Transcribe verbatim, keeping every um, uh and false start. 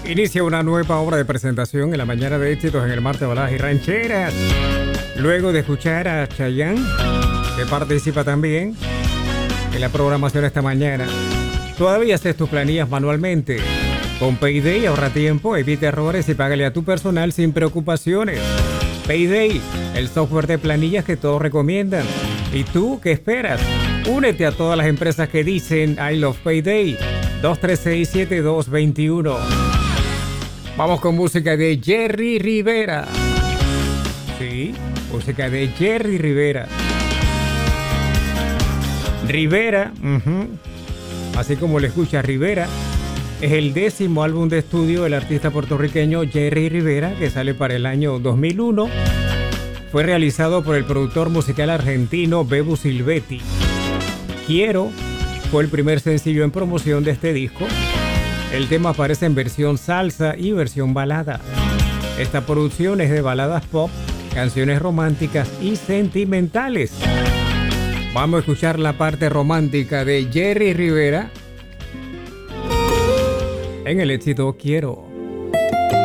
Inicia una nueva obra de presentación en la mañana de éxitos en el martes de baladas y rancheras. Luego de escuchar a Chayanne, que participa también en la programación esta mañana. Todavía haces tus planillas manualmente. Con Payday ahorra tiempo, evita errores y págale a tu personal sin preocupaciones. Payday, el software de planillas que todos recomiendan. ¿Y tú qué esperas? Únete a todas las empresas que dicen I love Payday. dos tres seis, siete dos dos uno. Vamos con música de Jerry Rivera. Sí, música de Jerry Rivera. Rivera, uh-huh. Así como le escucha Rivera, es el décimo álbum de estudio del artista puertorriqueño Jerry Rivera, que sale para el año dos mil uno. Fue realizado por el productor musical argentino Bebu Silvetti. Quiero fue el primer sencillo en promoción de este disco. El tema aparece en versión salsa y versión balada. Esta producción es de baladas pop, canciones románticas y sentimentales. Vamos a escuchar la parte romántica de Jerry Rivera en el éxito Quiero.